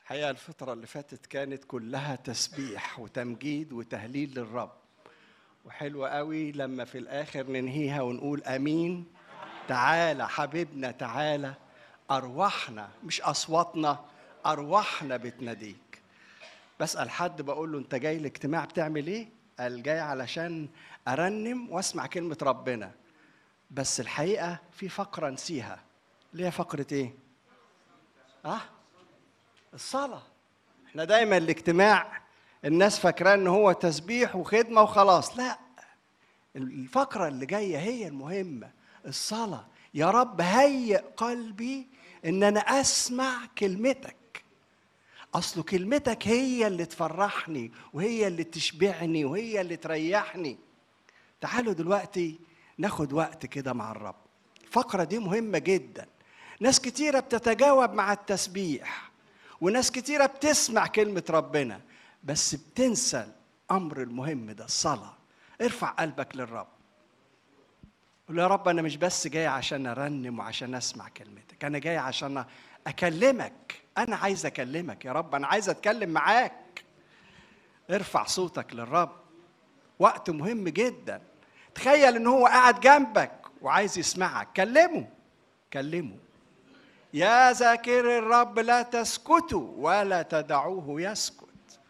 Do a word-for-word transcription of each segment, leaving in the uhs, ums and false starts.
الحقيقة الفترة اللي فاتت كانت كلها تسبيح وتمجيد وتهليل للرب، وحلوة قوي لما في الآخر ننهيها ونقول أمين. تعالى حبيبنا تعالى، أرواحنا مش أصواتنا، أرواحنا بتناديك. بسأل حد بقول له أنت جاي الاجتماع بتعمل إيه؟ قال جاي علشان أرنم وأسمع كلمة ربنا. بس الحقيقة في فقرة نسيها، اللي هي فقرة إيه؟ أه؟ الصلاة. احنا دايما الاجتماع الناس فاكراه ان هو تسبيح وخدمة وخلاص، لا، الفقرة اللي جاية هي المهمة، الصلاة. يا رب هيئ قلبي ان انا اسمع كلمتك، اصل كلمتك هي اللي تفرحني وهي اللي تشبعني وهي اللي تريحني. تعالوا دلوقتي ناخد وقت كده مع الرب. الفقرة دي مهمة جدا. ناس كتيرة بتتجاوب مع التسبيح، وناس كتيرة بتسمع كلمة ربنا، بس بتنسى الأمر المهم ده، الصلاة. ارفع قلبك للرب، قول يا رب أنا مش بس جاي عشان أرنم وعشان أسمع كلمتك، أنا جاي عشان أكلمك. أنا عايز أكلمك يا رب، أنا عايز أتكلم معاك. ارفع صوتك للرب، وقت مهم جدا. تخيل إن هو قاعد جنبك وعايز يسمعك، كلمه كلمه. يا ذاكر الرب لا تسكتوا ولا تدعوه يسكت.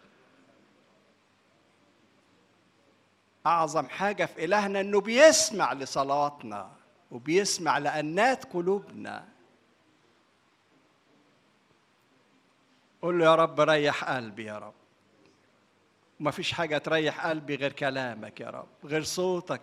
أعظم حاجة في إلهنا إنه بيسمع لصلواتنا وبيسمع لأنات قلوبنا. قول له يا رب ريح قلبي يا رب. ما فيش حاجة تريح قلبي غير كلامك يا رب، غير صوتك